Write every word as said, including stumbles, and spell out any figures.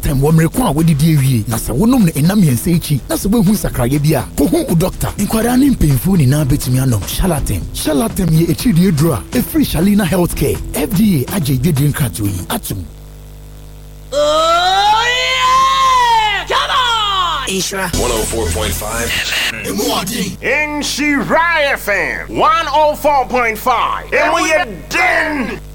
Tem womre kwa wodi die wie na se wonom ne enam yense echi na se behu sakraye bia ko hu u doctor inkwara ne mpemfu ni na betumi anom Charlatan Charlatan ye echi die dro a e free Shalina Healthcare F D A aje de din krato yi atum. Oh yeah! Come on! Ishra one oh four point five In Shiraya F M one oh four point five and we are done.